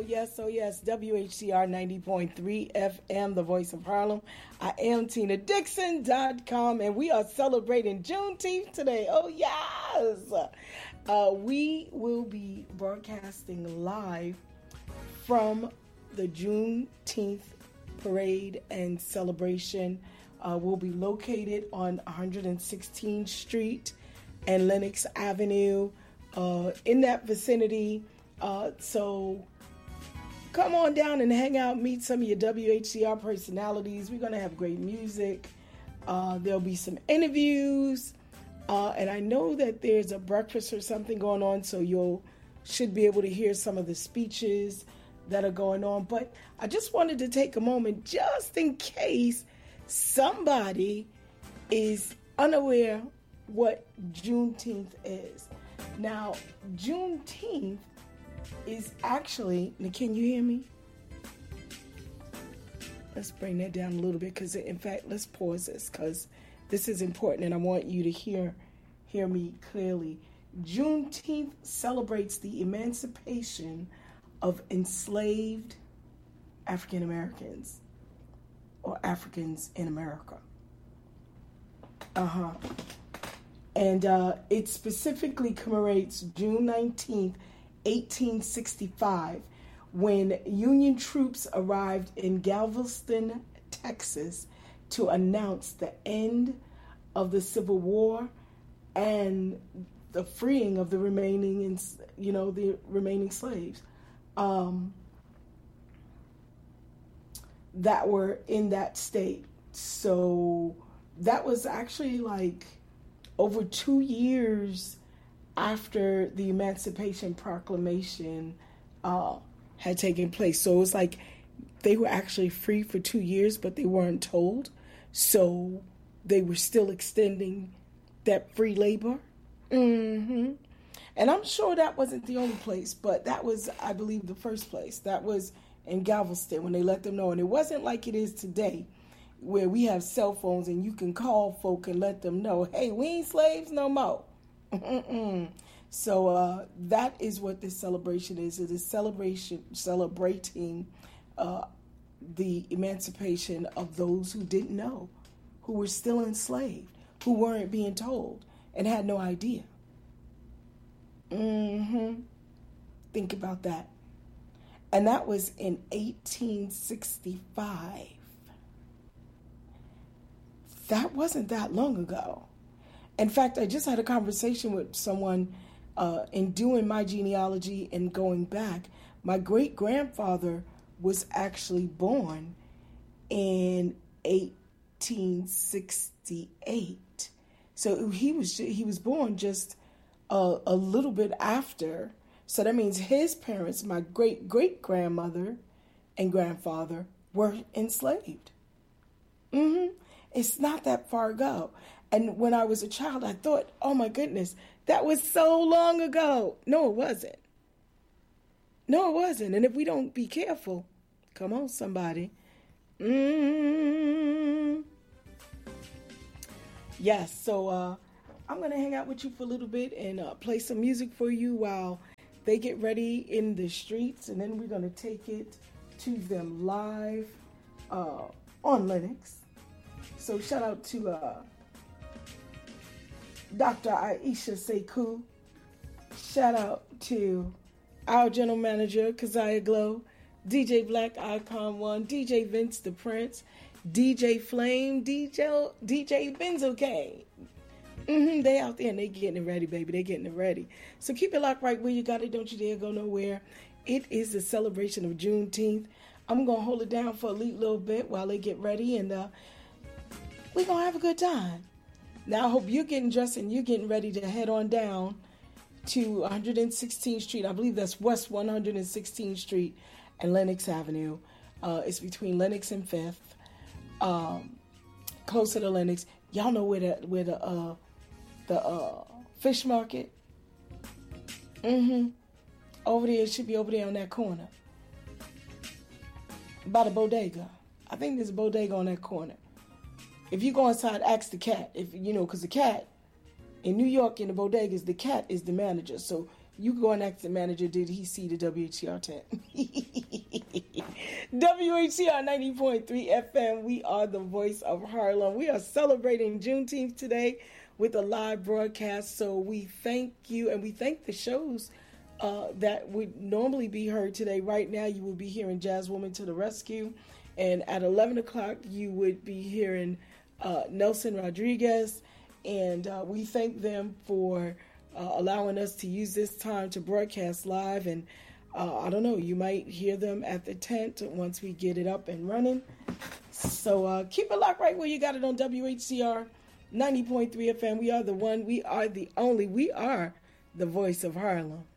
oh yes, WHCR 90.3 FM, the voice of Harlem. I am TinaDixon.com, and we are celebrating Juneteenth today. Oh, yes. We will be broadcasting live from the Juneteenth parade and celebration. We'll be located on 116th Street and Lenox Avenue, in that vicinity. So come on down and hang out, meet some of your WHCR personalities. We're going to have great music. There'll be some interviews. And I know that there's a breakfast or something going on, so should be able to hear some of the speeches that are going on. But I just wanted to take a moment just in case somebody is unaware what Juneteenth is. Now, Juneteenth is actually, now can you hear me? Let's bring that down a little bit, because in fact, let's pause this, because this is important and I want you to hear me clearly. Juneteenth celebrates the emancipation of enslaved African Americans or Africans in America. And it specifically commemorates June 19th, 1865, when Union troops arrived in Galveston, Texas, to announce the end of the Civil War and the freeing of the remaining slaves that were in that state. So that was actually like over 2 years after the Emancipation Proclamation had taken place. So it was like they were actually free for 2 years, but they weren't told. So they were still extending that free labor. And I'm sure that wasn't the only place, but that was, I believe, the first place. That was in Galveston when they let them know. And it wasn't like it is today, where we have cell phones and you can call folk and let them know, hey, we ain't slaves no more. So that is what this celebration is. It is celebrating the emancipation of those who didn't know, who were still enslaved, who weren't being told and had no idea. Think about that. And that was in 1865. That wasn't that long ago. In fact, I just had a conversation with someone in doing my genealogy and going back. My great-grandfather was actually born in 1868. So he was born just a little bit after. So that means his parents, my great-great-grandmother and grandfather, were enslaved. It's not that far ago. And when I was a child, I thought, oh my goodness, that was so long ago. No, it wasn't. No, it wasn't. And if we don't be careful, come on, somebody. Yes, so I'm going to hang out with you for a little bit and play some music for you while they get ready in the streets. And then we're going to take it to them live on Lenox. So shout out to Dr. Aisha Sekou. Shout out to our general manager, Keziah Glow, DJ Black Icon One, DJ Vince the Prince, DJ Flame, DJ Benzo Kane. They out there and they getting it ready, baby. They getting it ready. So keep it locked right where you got it. Don't you dare go nowhere. It is the celebration of Juneteenth. I'm going to hold it down for a little bit while they get ready, and we're going to have a good time. Now, I hope you're getting dressed and you're getting ready to head on down to 116th Street. I believe that's West 116th Street and Lenox Avenue. It's between Lenox and 5th, closer to Lenox. Y'all know where the fish market? Over there, it should be over there on that corner. By the bodega. I think there's a bodega on that corner. If you go inside, ask the cat. Because the cat, in New York, in the bodegas, the cat is the manager. So You go and ask the manager, did he see the WHCR tent? WHCR 90.3 FM, we are the voice of Harlem. We are celebrating Juneteenth today with a live broadcast, so we thank you, and we thank the shows that would normally be heard today. Right now, you will be hearing Jazz Woman to the Rescue, and at 11 o'clock, you would be hearing Nelson Rodriguez, and we thank them for allowing us to use this time to broadcast live. And I don't know, you might hear them at the tent once we get it up and running. So keep it locked right where you got it on WHCR 90.3 FM. We are the one, we are the only, we are the voice of Harlem.